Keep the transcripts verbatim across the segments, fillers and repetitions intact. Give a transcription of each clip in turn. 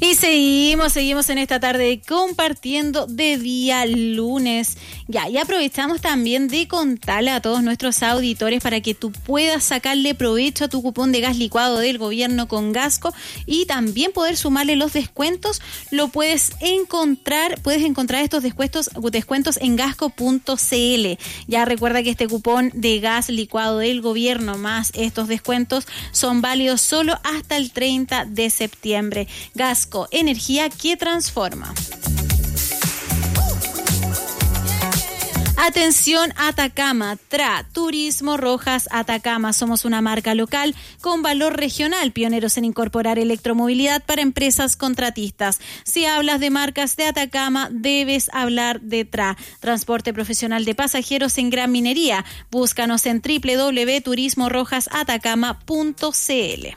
Y seguimos, seguimos en esta tarde compartiendo de día lunes. Ya, y aprovechamos también de contarle a todos nuestros auditores para que tú puedas sacarle provecho a tu cupón de gas licuado del gobierno con Gasco y también poder sumarle los descuentos. Lo puedes encontrar, puedes encontrar estos descuentos, descuentos en gasco punto c l. Ya recuerda que este cupón de gas licuado del gobierno más estos descuentos son válidos solo hasta el treinta de septiembre. Gasco, energía que transforma. Atención Atacama, T R A, Turismo Rojas Atacama. Somos una marca local con valor regional, pioneros en incorporar electromovilidad para empresas contratistas. Si hablas de marcas de Atacama, debes hablar de T R A, transporte profesional de pasajeros en gran minería. Búscanos en doble u doble u doble u punto turismo rojas atacama punto c l.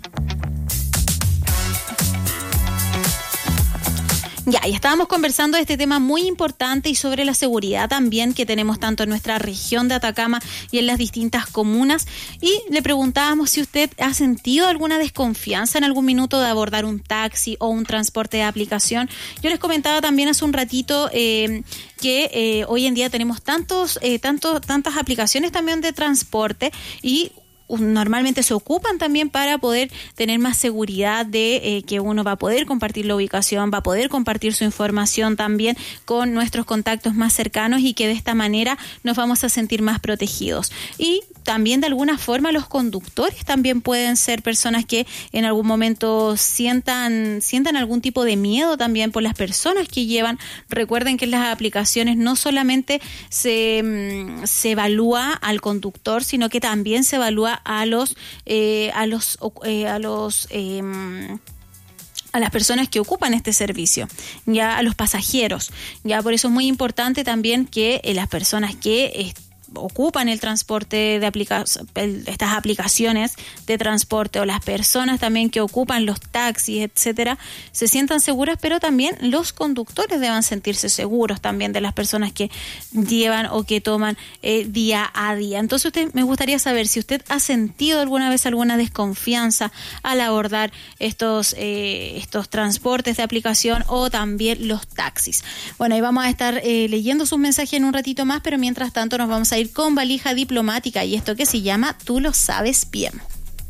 Ya, y estábamos conversando de este tema muy importante y sobre la seguridad también que tenemos tanto en nuestra región de Atacama y en las distintas comunas. Y le preguntábamos si usted ha sentido alguna desconfianza en algún minuto de abordar un taxi o un transporte de aplicación. Yo les comentaba también hace un ratito eh, que eh, hoy en día tenemos tantos, eh, tantos, tantas aplicaciones también de transporte y normalmente se ocupan también para poder tener más seguridad de eh, que uno va a poder compartir la ubicación, va a poder compartir su información también con nuestros contactos más cercanos y que de esta manera nos vamos a sentir más protegidos. Y también de alguna forma los conductores también pueden ser personas que en algún momento sientan, sientan algún tipo de miedo también por las personas que llevan. Recuerden que en las aplicaciones no solamente se, se evalúa al conductor, sino que también se evalúa a los eh, a los eh, a los eh, a las personas que ocupan este servicio, ya a los pasajeros. Ya por eso es muy importante también que eh, las personas que eh, ocupan el transporte de aplica- estas aplicaciones de transporte o las personas también que ocupan los taxis, etcétera, se sientan seguras, pero también los conductores deban sentirse seguros también de las personas que llevan o que toman eh, día a día. Entonces usted, me gustaría saber si usted ha sentido alguna vez alguna desconfianza al abordar estos eh, estos transportes de aplicación o también los taxis. Bueno, ahí vamos a estar eh, leyendo sus mensajes en un ratito más, pero mientras tanto nos vamos a ir con valija diplomática y esto que se llama Tú lo sabes bien.